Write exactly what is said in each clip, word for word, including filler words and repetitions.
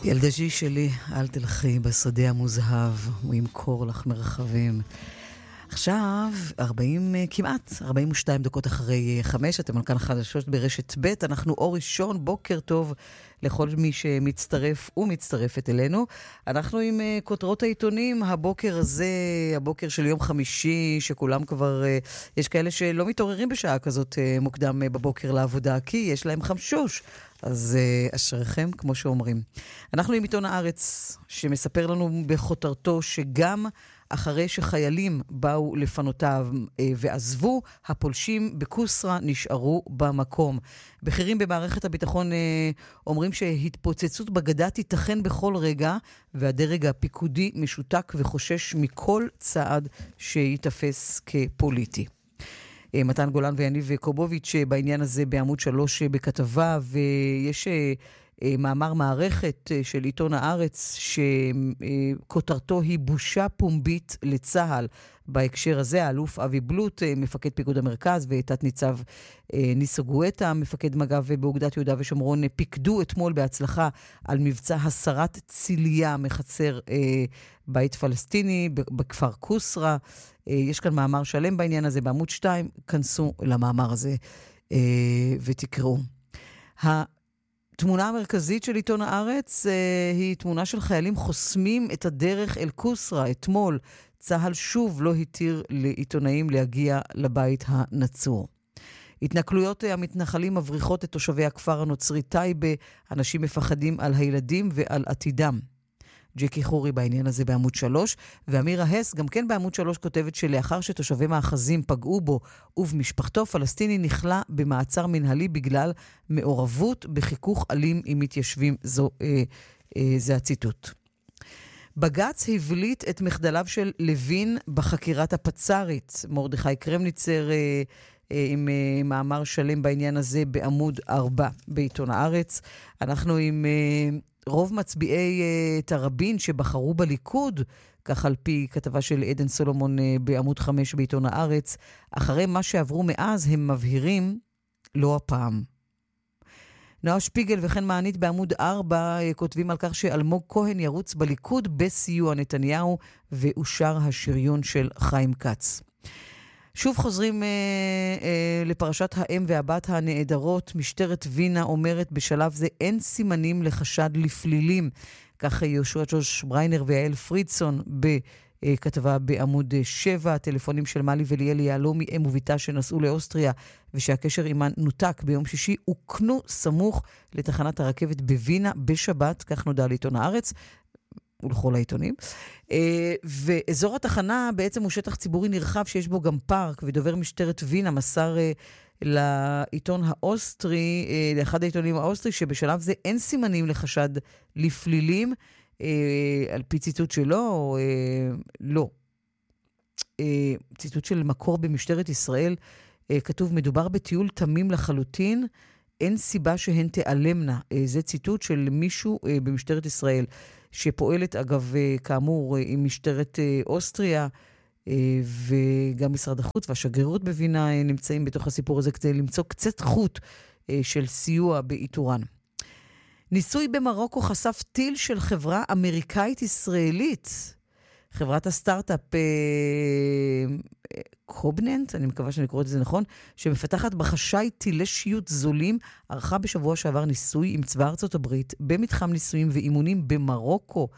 ילדשי שלי, אל תלכי בשדה המוזהב, הוא ימכור לך מרחבים. עכשיו, ארבעים, כמעט, ארבעים ושתיים דקות אחרי חמש, אתם על כאן חדשות ברשת ב', אנחנו אור ראשון, בוקר טוב לכל מי שמצטרף ומצטרפת אלינו. אנחנו עם כותרות העיתונים, הבוקר הזה, הבוקר של יום חמישי, שכולם כבר, יש כאלה שלא מתעוררים בשעה כזאת מוקדם בבוקר לעבודה, כי יש להם חמשוש. אז אשריכם, כמו שאומרים. אנחנו עם עיתון הארץ, שמספר לנו בכותרתו שגם אחרי שחיילים באו לפנותיו ועזבו, הפולשים בקוסרה נשארו במקום. בכירים במערכת הביטחון אומרים שהתפוצצות בגדה תיתכן בכל רגע, והדרג הפיקודי משותק וחושש מכל צעד שיתפס כפוליטי. מתן גולן ויניב קובוביץ' בעניין הזה בעמוד שלוש בכתבה, ויש מאמר מערכת של עיתון הארץ שכותרתו היא בושה פומבית לצהל. בהקשר הזה האלוף אבי בלוט, מפקד פיקוד המרכז, ותת ניצב ניסו גואטה, מפקד מג"ב באוגדת יהודה ושומרון, פיקדו אתמול בהצלחה על מבצע הסרת ציליה מחצר בית פלסטיני בכפר קוסרה. יש כאן מאמר שלם בעניין הזה בעמוד שתיים, כנסו למאמר הזה ותקראו. התמונה המרכזית של עיתון הארץ היא תמונה של חיילים חוסמים את הדרך אל קוסרה. אתמול צהל שוב לא התיר לעיתונאים להגיע לבית הנצור. התנכלויות המתנחלים מבריחות את תושבי הכפר הנוצרי טייבה, אנשים מפחדים על הילדים ועל עתידם. ג'קי חורי בעניין הזה בעמוד שלוש, ואמירה הס גם כן בעמוד שלוש כותבת שלאחר שתושבי מאחזים פגעו בו ובמשפחתו, פלסטיני נכלה במעצר מנהלי בגלל מעורבות בחיכוך אלים עם מתיישבים. זו, אה, אה, זה הציטוט. בג"ץ הבליט את מחדליו של לוין בחקירת הפצ"רית. מרדכי קרמניצר אה, אה, עם אה, מאמר שלם בעניין הזה בעמוד ארבע בעיתון הארץ. אנחנו עם אה, רוב מצביעי uh, תרבין שבחרו בליכוד, כך על פי כתבה של עדן סולומון uh, בעמוד חמש בעיתון הארץ, אחרי מה שעברו מאז הם מבהירים לא הפעם. נועה שפיגל וכן מענית בעמוד ארבע uh, כותבים על כך שאלמוג כהן ירוץ בליכוד בסיוע נתניהו, ואושר השריון של חיים כץ. שוב חוזרים אה, אה, לפרשת האם והבת הנעדרות. משטרת וינה אומרת בשלב זה אין סימנים לחשד לפלילים. כך יהושע ג'וש בריינר ויעל פרידסון בכתבה בעמוד שבע. הטלפונים של מלי וליאלי יעלומי, אם וביתה שנסעו לאוסטריה ושהקשר עימן נותק ביום שישי, הוקנו סמוך לתחנת הרכבת בווינה בשבת, כך נודע לעיתון הארץ ולכל העיתונים. ואזור התחנה בעצם הוא שטח ציבורי נרחב שיש בו גם פארק, ודובר משטרת וינה מסר לעיתון האוסטרי, לאחד העיתונים האוסטרי, שבשלב זה אין סימנים לחשד לפלילים, על פי ציטוט שלו, לא. ציטוט של מקור במשטרת ישראל, כתוב, מדובר בטיול תמים לחלוטין, אין סיבה שהן תיעלמנה. זה ציטוט של מישהו במשטרת ישראל, שפועלת אגב כאמור עם משטרת אוסטריה, וגם משרד החוץ והשגרירות בווינה נמצאים בתוך הסיפור הזה כדי למצוא קצת חוט של סיוע באיתורן. ניסוי במרוקו חשף טיל של חברה אמריקאית ישראלית. חברת הסטארט-אפ קובננט, אני מקווה שאני קוראת את זה נכון, שמפתחת בחשאי טילי שיוט זולים, ערכה בשבוע שעבר ניסוי עם צבא ארצות הברית, במתחם ניסויים ואימונים במרוקו.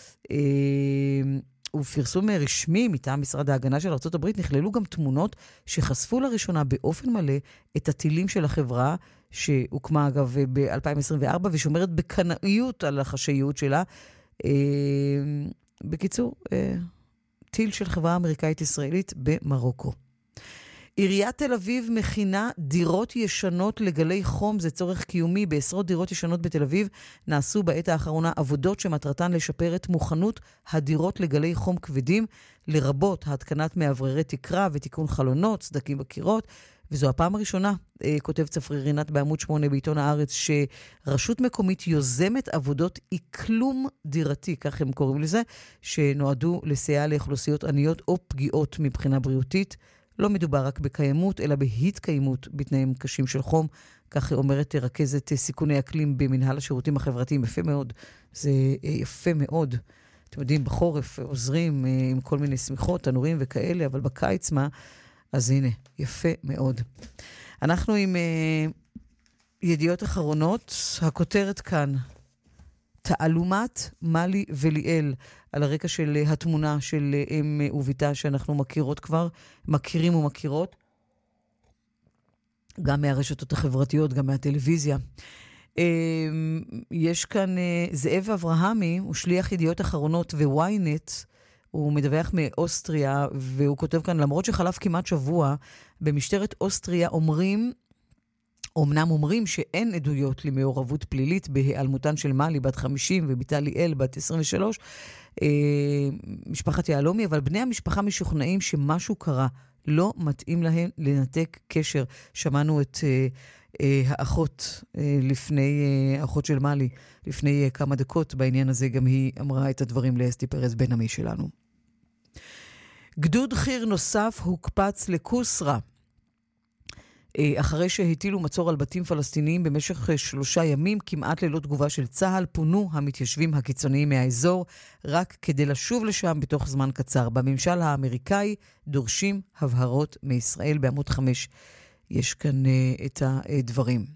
ופרסום רשמי מטעם משרד ההגנה של ארצות הברית, נכללו גם תמונות שחשפו לראשונה באופן מלא את הטילים של החברה, שהוקמה אגב ב-אלפיים עשרים וארבע, ושומרת בקנאיות על החשאיות שלה. בקיצור, טיל של חברה אמריקאית ישראלית במרוקו. עיריית תל אביב מכינה דירות ישנות לגלי חום, זה צורך קיומי. בעשרות דירות ישנות בתל אביב נעשו בעת האחרונה עבודות שמטרתן לשפר את מוכנות הדירות לגלי חום כבדים, לרבות התקנת מאווררי תקרה ותיקון חלונות, סדקים בקירות, וזו הפעם הראשונה, כותב צפריר רינת בעמוד שמונה בעיתון הארץ, שרשות מקומית יוזמת עבודות אקלום דירתי, כך הם קוראים לזה, שנועדו לסייע לאוכלוסיות עניות או פגיעות מבחינה בריאותית. לא מדובר רק בקיימות, אלא בהתקיימות בתנאים קשים של חום, כך אומרת רכזת סיכוני אקלים במנהל השירותים החברתיים. יפה מאוד, זה יפה מאוד. אתם יודעים, בחורף עוזרים עם כל מיני סמיכות, תנורים וכאלה, אבל בקיץ מה? אז הנה, יפה מאוד. אנחנו עם uh, ידיעות אחרונות, הכותרת כאן, תעלומת מלי וליאל, על הרקע של uh, התמונה של uh, אם uh, וביתה שאנחנו מכירות כבר, מכירים ומכירות, גם מהרשתות החברתיות, גם מהטלוויזיה. Uh, יש כאן uh, זאב אברהמי, הוא שליח ידיעות אחרונות וויינט, הוא מדווח מאוסטריה, והוא כותב כאן, למרות שחלף כמעט שבוע, במשטרת אוסטריה אומרים, אומנם אומרים שאין עדויות למעורבות פלילית בהיעלמותן של מלי בת חמישים וביתה ליאל בת עשרים ושלוש, אה, משפחת יעלומי, אבל בני המשפחה משוכנעים שמשהו קרה, לא מתאים להם לנתק קשר. שמענו את אה, אה, האחות אה, לפני, אה, האחות של מלי, לפני אה, כמה דקות בעניין הזה, גם היא אמרה את הדברים לאסתי פרז בן עמי שלנו. גדוד חיר נוסף הוקפץ לקוסרה, אחרי שהטילו מצור על בתים פלסטיניים במשך שלושה ימים, כמעט ללא תגובה של צהל, פונו המתיישבים הקיצוניים מהאזור, רק כדי לשוב לשם בתוך זמן קצר. בממשל האמריקאי דורשים הבהרות מישראל. בעמוד חמש יש כאן את הדברים.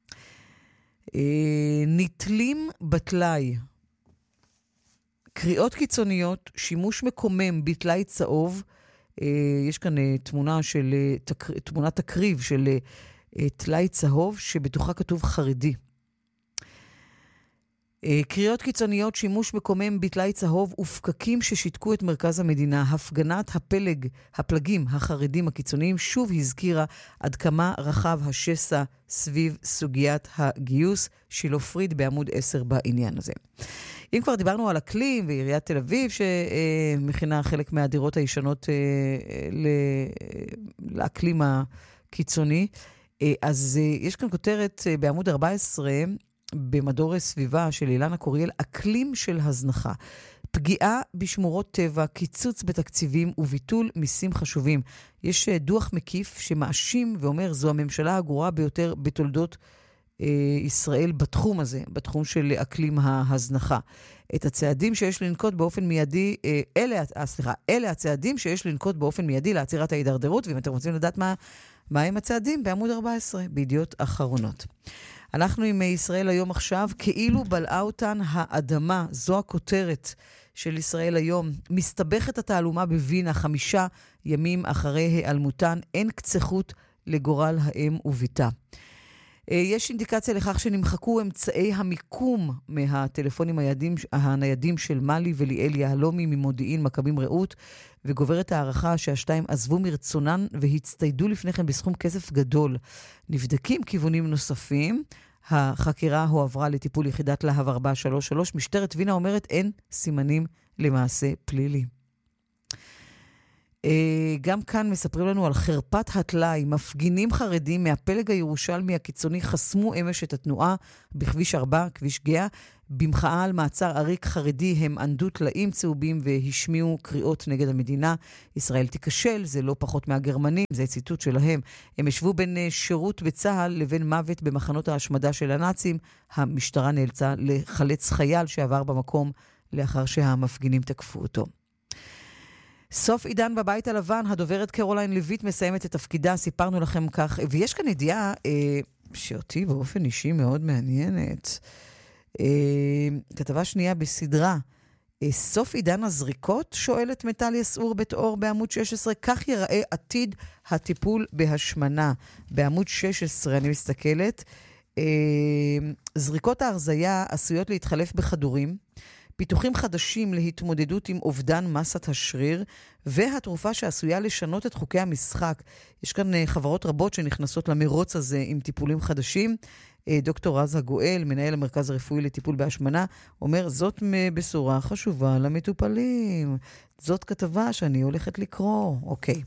נטלים בתלי, קריאות קיצוניות, שימוש מקומם בתלי צהוב, יש כאן תמונה של, תמונת תקריב של תלי צהוב שבתוכה כתוב חרדי. קריאות קיצוניות, שימוש מקומם בתלי צהוב ופקקים ששיתקו את מרכז המדינה. הפגנת הפלג, הפלגים החרדים הקיצוניים שוב הזכירה עד כמה רחב השסע סביב סוגיית הגיוס. שילה פריד בעמוד עשר בעניין הזה. אם כבר דיברנו על אקלים ועיריית תל אביב שמכינה חלק מהדירות הישנות לאקלים הקיצוני, אז יש כאן כותרת בעמוד ארבע עשרה במדור סביבה של אילנה קוריאל, אקלים של הזנחה. פגיעה בשמורות טבע, קיצוץ בתקציבים וביטול מיסים חשובים. יש דוח מקיף שמאשים ואומר זו הממשלה הגרועה ביותר בתולדות ישראל בתחום הזה, בתחום של אקלים ההזנחה. את הצעדים שיש לנקוט באופן מיידי, אלה, סליחה, אלה הצעדים שיש לנקוט באופן מיידי לעצירת ההידרדרות, ואם אתם רוצים לדעת מה, מה הם הצעדים, בעמוד ארבע עשרה, בידיעות אחרונות. אנחנו עם ישראל היום עכשיו, כאילו בלעה אותן האדמה, זו הכותרת של ישראל היום. מסתבכת התעלומה בווינה, חמישה ימים אחרי היעלמותן, אין קצחות לגורל האם וביתה. יש אינדיקציה לכך שנמחקו אמצעי המיקום מהטלפונים הניידים, הניידים של מלי וליאל יהלומי ממודיעין מכבים רעות, וגוברת הערכה שהשתיים עזבו מרצונן והצטיידו לפני כן בסכום כסף גדול. נבדקים כיוונים נוספים. החקירה הועברה לטיפול יחידת להב ארבע שלוש שלוש. משטרת וינה אומרת אין סימנים למעשה פלילי. גם כאן מספרים לנו על חרפת התלאי. מפגינים חרדים מהפלג הירושלמי הקיצוני חסמו אמש את התנועה בכביש ארבע, כביש גאה. במחאה על מעצר עריק חרדי הם ענדו תלאים צהובים והשמיעו קריאות נגד המדינה. ישראל תיכשל, זה לא פחות מהגרמנים, זה ציטוט שלהם. הם ישבו בין שירות בצהל לבין מוות במחנות ההשמדה של הנאצים. המשטרה נאלצה לחלץ חייל שעבר במקום לאחר שהמפגינים תקפו אותו. סוף עידן בבית הלבן, הדוברת קרוליין לויט מסיימת את תפקידה, סיפרנו לכם כך, ויש כאן ידיעה אה, שאותי באופן אישי מאוד מעניינת. אה, כתבה שנייה בסדרה, אה, סוף עידן הזריקות, שואלת מטל יסעור בית אור בעמוד שש עשרה, כך ייראה עתיד הטיפול בהשמנה. בעמוד שש עשרה אני מסתכלת, אה, זריקות ההרזיה עשויות להתחלף בכדורים, פיתוחים חדשים להתמודדות עם אובדן מסת השריר, והתרופה שעשויה לשנות את חוקי המשחק. יש כאן חברות רבות שנכנסות למרוץ הזה עם טיפולים חדשים. דוקטור רזה גואל, מנהל המרכז הרפואי לטיפול בהשמנה, אומר, זאת בשורה חשובה למטופלים. זאת כתבה שאני הולכת לקרוא. אוקיי.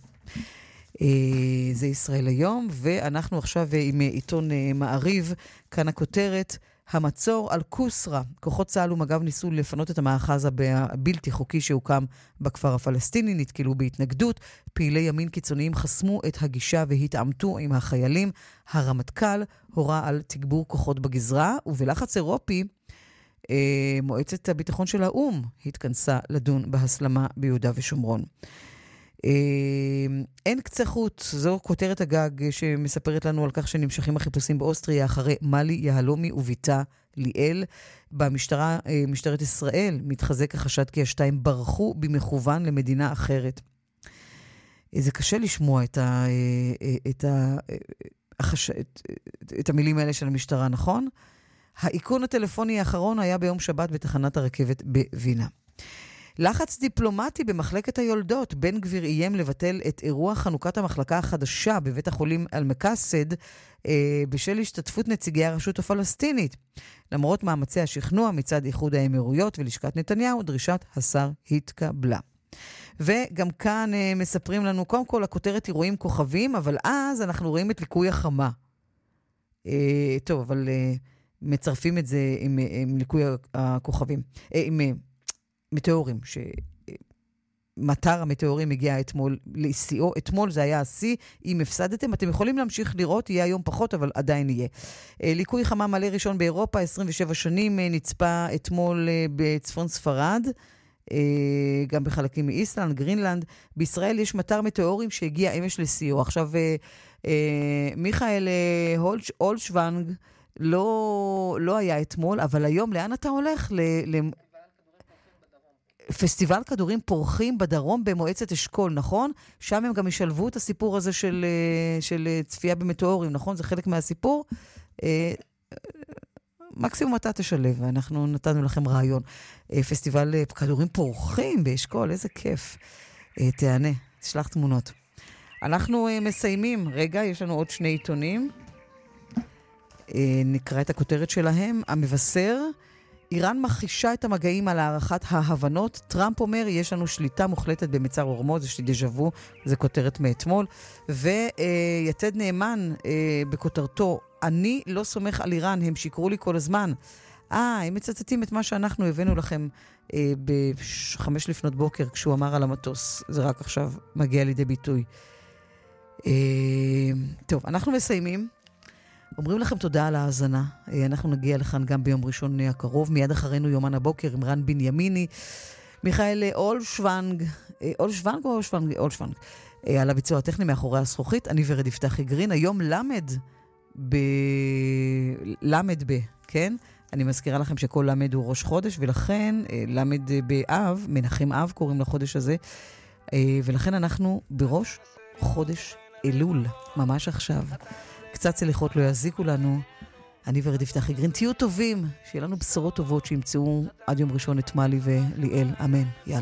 זה ישראל היום, ואנחנו עכשיו עם עיתון מעריב, כאן הכותרת, המצור על קוסרה. כוחות צה"ל ומג"ב ניסו לפנות את המאחז הבלתי חוקי שהוקם בכפר הפלסטיני, נתקלו בהתנגדות. פעילי ימין קיצוניים חסמו את הגישה והתעמתו עם החיילים. הרמטכ"ל הורה על תגבור כוחות בגזרה, ובלחץ אירופי, אה, מועצת הביטחון של האום התכנסה לדון בהסלמה ביהודה ושומרון. אין קצה חוט, זו כותרת הגג שמספרת לנו על כך שנמשכים החיפושים באוסטריה אחרי מלי יהלומי וביתה ליאל. במשטרה, משטרת ישראל, מתחזק החשד כי השתיים ברחו במכוון למדינה אחרת. זה קשה לשמוע את, ה, את, ה, החש... את, את המילים האלה של המשטרה, נכון? האיכון הטלפוני האחרון היה ביום שבת בתחנת הרכבת בווינה. לחץ דיפלומטי במחלקת היולדות. בן גביר איים לבטל את אירוע חנוכת המחלקה החדשה בבית החולים אל-מקאסד אה, בשל השתתפות נציגי הרשות הפלסטינית. למרות מאמצי השכנוע מצד איחוד האמירויות ולשכת נתניהו, דרישת השר התקבלה. וגם כאן אה, מספרים לנו, קודם כל הכותרת היא רואים כוכבים, אבל אז אנחנו רואים את ליקוי החמה. אה, טוב, אבל אה, מצרפים את זה עם, עם ליקוי הכוכבים. אה, עם... מטאורים, שמטר המטאורים הגיע אתמול לשיאו. אתמול זה היה השיא. אם הפסדתם, אתם יכולים להמשיך לראות, יהיה היום פחות, אבל עדיין יהיה. ליקוי חמה מלא ראשון באירופה, עשרים ושבע שנים, נצפה אתמול בצפון ספרד, גם בחלקים מאיסלנד, גרינלנד. בישראל יש מטר מטאורים שהגיע אמש לשיאו. עכשיו, מיכאל הולשוונג לא, לא היה אתמול, אבל היום לאן אתה הולך? ל... פסטיבל כדורים פורחים בדרום במועצת אשכול, נכון? שם הם גם ישלבו את הסיפור הזה של, של צפייה במטאורים, נכון? זה חלק מהסיפור. מקסימום אתה תשלב, ואנחנו נתנו לכם רעיון. פסטיבל כדורים פורחים באשכול, איזה כיף. תענה, תשלח תמונות. אנחנו מסיימים. רגע, יש לנו עוד שני עיתונים. נקרא את הכותרת שלהם. המבשר, איראן מכחישה את המגעים על הערכת ההבנות. טראמפ אומר, יש לנו שליטה מוחלטת במצר הורמוז, יש לי דז'אבו, זה כותרת מאתמול. ויתד נאמן בכותרתו, אני לא סומך על איראן, הם שיקרו לי כל הזמן. אה, הם מצטטים את מה שאנחנו הבאנו לכם בחמש לפנות בוקר, כשהוא אמר על המטוס. זה רק עכשיו מגיע לידי ביטוי. טוב, אנחנו מסיימים. אומרים לכם תודה על ההאזנה. אנחנו נגיע לכאן גם ביום ראשון הקרוב. מיד אחרינו יומן הבוקר עם רן בנימיני. מיכאל אולשוונג, אולשוונג או אולשוונג? אולשוונג. על הביצוע הטכני מאחורי הזכוכית. אני ורד יפתחי גרין. היום למד ב... למד ב... כן? אני מזכירה לכם שכל למד הוא ראש חודש, ולכן למד באב, מנחם אב קוראים לחודש הזה, ולכן אנחנו בראש חודש אלול, ממש עכשיו. קצת סליחות לא יזיקו לנו. אני ורד יפתחי גרין, תהיו טובים, שיהיה לנו בשורות טובות שימצאו עד יום ראשון את מלי וליאל. אמן. יאללה.